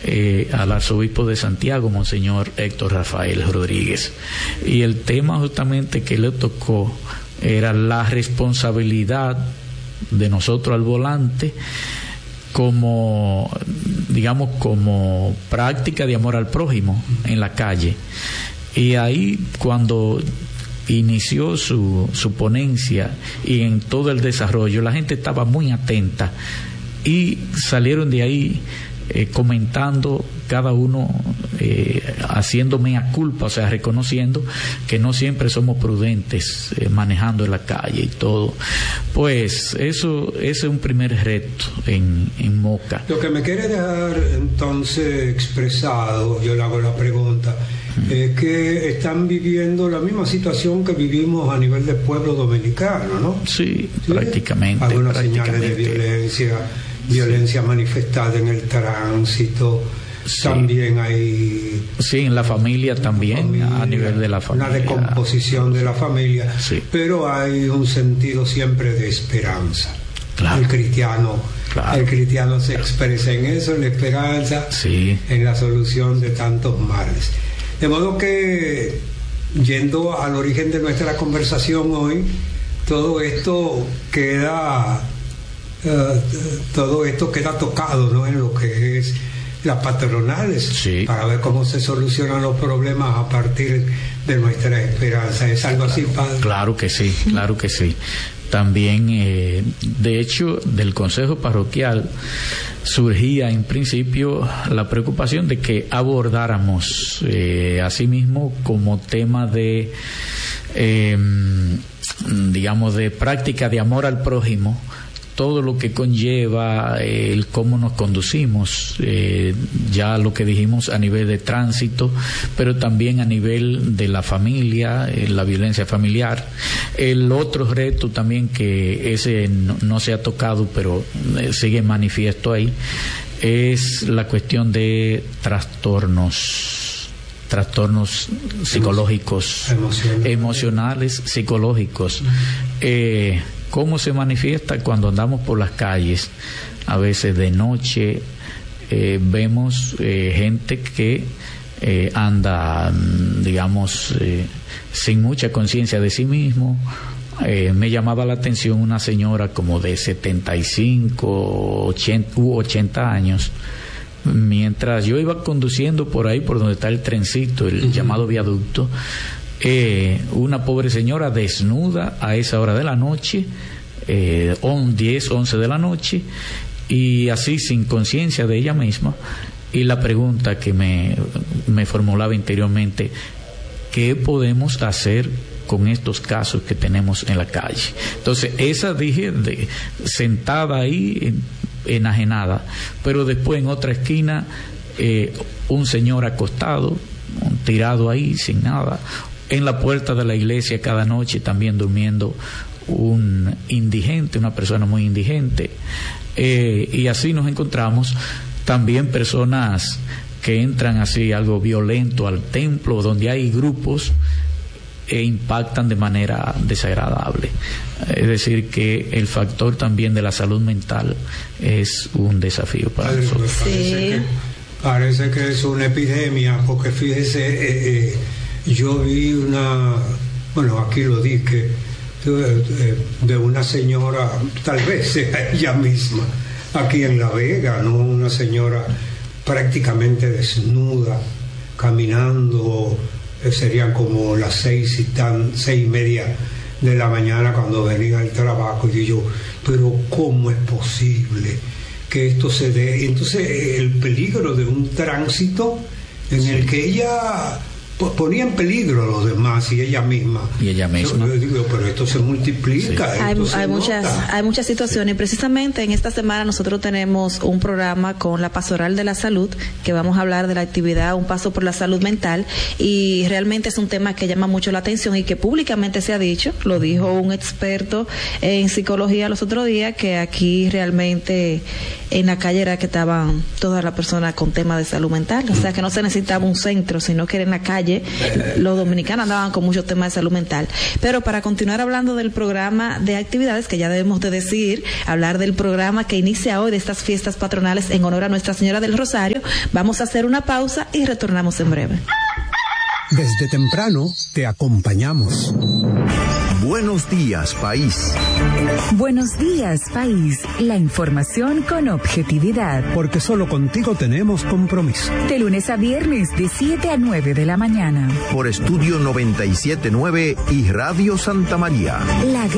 al arzobispo de Santiago, Monseñor Héctor Rafael Rodríguez. Y el tema justamente que le tocó era la responsabilidad de nosotros al volante como, digamos, como práctica de amor al prójimo en la calle. Y ahí, cuando inició su ponencia y en todo el desarrollo, la gente estaba muy atenta y salieron de ahí comentando, cada uno haciendo mea culpa, o sea, reconociendo que no siempre somos prudentes manejando en la calle y todo. Pues eso es un primer reto en Moca. Lo que me quiere dejar entonces expresado, yo le hago la pregunta, es que están viviendo la misma situación que vivimos a nivel del pueblo dominicano, ¿no? Sí, prácticamente. Algunas señales de violencia manifestada en el tránsito. Sí. También hay... Sí, en la familia también, a nivel de la familia. Una decomposición de la familia, sí. Pero hay un sentido siempre de esperanza. Claro. El cristiano se expresa en eso, en la esperanza, sí. En la solución de tantos males. De modo que, yendo al origen de nuestra conversación hoy, todo esto queda tocado, ¿no?, en lo que es las patronales, sí. Para ver cómo se solucionan los problemas a partir de nuestra esperanza. ¿Es algo así, padre? Claro que sí, claro que sí. También, de hecho, del Consejo Parroquial surgía en principio la preocupación de que abordáramos asimismo como tema de, digamos, de práctica de amor al prójimo, todo lo que conlleva el cómo nos conducimos, ya lo que dijimos a nivel de tránsito, pero también a nivel de la familia, la violencia familiar. El otro reto también, que ese no se ha tocado, pero sigue manifiesto ahí, es la cuestión de trastornos psicológicos, emocionales, psicológicos. ¿Cómo se manifiesta? Cuando andamos por las calles, a veces de noche, vemos gente que anda, digamos, sin mucha conciencia de sí mismo. Me llamaba la atención una señora como de 75 u 80 años. Mientras yo iba conduciendo por ahí, por donde está el trencito, el llamado viaducto, una pobre señora desnuda a esa hora de la noche, 10, 11 de la noche, y así sin conciencia de ella misma. Y la pregunta que me formulaba interiormente: ¿qué podemos hacer con estos casos que tenemos en la calle? Entonces, esa dije, sentada ahí, enajenada, pero después en otra esquina, un señor acostado, tirado ahí sin nada. En la puerta de la iglesia cada noche también durmiendo un indigente, una persona muy indigente. Y así nos encontramos también personas que entran así, algo violento, al templo, donde hay grupos, e impactan de manera desagradable. Es decir, que el factor también de la salud mental es un desafío para nosotros. Sí. Parece que es una epidemia, porque fíjese, yo vi aquí lo dije, de una señora, tal vez sea ella misma, aquí en La Vega, ¿no? Una señora prácticamente desnuda, caminando, serían como las 6:30 de la mañana cuando venía al trabajo, y yo, pero ¿cómo es posible que esto se dé? Entonces, el peligro de un tránsito en el que ella ponía en peligro a los demás y ella misma. Yo digo, pero esto se multiplica. Sí. Hay muchas situaciones, y precisamente en esta semana nosotros tenemos un programa con la Pastoral de la Salud, que vamos a hablar de la actividad Un Paso por la Salud Mental, y realmente es un tema que llama mucho la atención y que públicamente se ha dicho, lo dijo un experto en psicología los otros días, que aquí realmente en la calle era que estaban todas las personas con temas de salud mental, o sea que no se necesitaba un centro, sino que era en la calle calle, los dominicanos andaban con muchos temas de salud mental. Pero para continuar hablando del programa de actividades, que ya debemos de decir, hablar del programa que inicia hoy de estas fiestas patronales en honor a Nuestra Señora del Rosario, vamos a hacer una pausa y retornamos en breve. Desde temprano te acompañamos. Buenos días, país. Buenos días, país. La información con objetividad. Porque solo contigo tenemos compromiso. De lunes a viernes, de 7 a 9 de la mañana. Por Estudio 97.9 y Radio Santa María. La